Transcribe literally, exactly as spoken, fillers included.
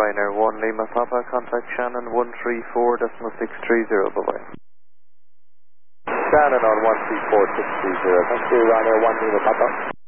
Ryanair one Lima Papa, contact Shannon one three four decimal six three zero, bye-bye. Shannon on one three four six three zero, thank you, Ryanair one Lima Papa.